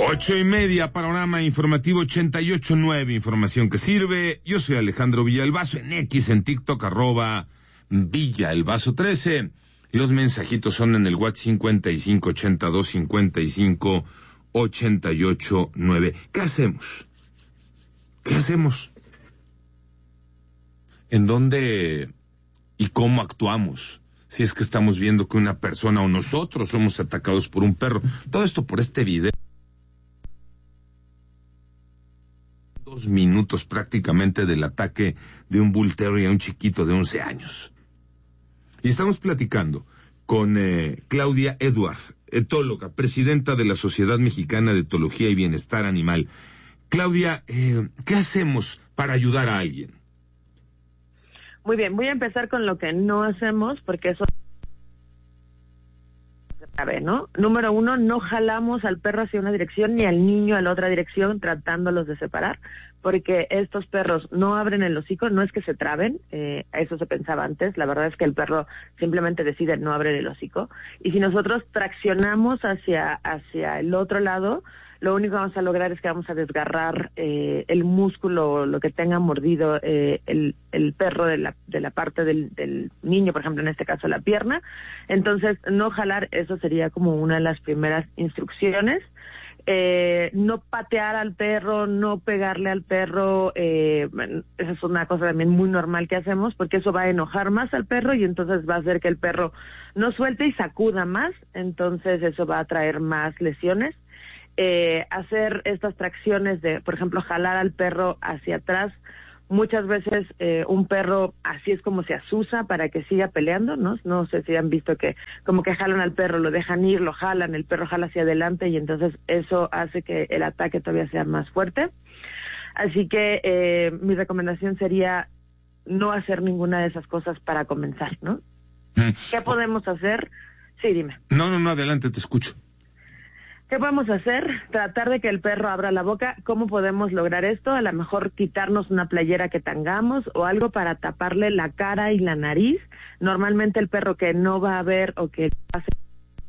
8:30, panorama informativo 88.9, información que sirve. Yo soy Alejandro Villalbazo, en X, en TikTok, @Villalbazo13. Los mensajitos son en el WhatsApp 5582-5588-9. ¿Qué hacemos? ¿Qué hacemos? ¿En dónde y cómo actuamos? Si es que estamos viendo que una persona o nosotros somos atacados por un perro. Todo esto por este video. 2 minutos prácticamente del ataque de un Bull Terrier a un chiquito de 11 años. Y estamos platicando con Claudia Edward, etóloga, presidenta de la Sociedad Mexicana de Etología y Bienestar Animal. Claudia, ¿qué hacemos para ayudar a alguien? Muy bien, voy a empezar con lo que no hacemos, porque eso es grave, ¿no? Número 1, no jalamos al perro hacia una dirección ni al niño a la otra dirección tratándolos de separar, porque estos perros no abren el hocico, no es que se traben, eso se pensaba antes, la verdad es que el perro simplemente decide no abrir el hocico, y si nosotros traccionamos hacia el otro lado, lo único que vamos a lograr es que vamos a desgarrar el músculo, lo que tenga mordido el perro de la parte del niño, por ejemplo, en este caso la pierna. Entonces, no jalar, eso sería como una de las primeras instrucciones. No patear al perro, no pegarle al perro, esa es una cosa también muy normal que hacemos, porque eso va a enojar más al perro y entonces va a hacer que el perro no suelte y sacuda más, entonces eso va a traer más lesiones. Hacer estas tracciones de, por ejemplo, jalar al perro hacia atrás, muchas veces un perro así es como se asusa para que siga peleando, ¿no? No sé si han visto que como que jalan al perro, lo dejan ir, lo jalan, el perro jala hacia adelante y entonces eso hace que el ataque todavía sea más fuerte. Así que mi recomendación sería no hacer ninguna de esas cosas para comenzar, ¿no? ¿Qué podemos hacer? Sí, dime. No, adelante, te escucho. ¿Qué podemos hacer? Tratar de que el perro abra la boca. ¿Cómo podemos lograr esto? A lo mejor quitarnos una playera que tengamos o algo para taparle la cara y la nariz. Normalmente el perro que no va a ver o que hace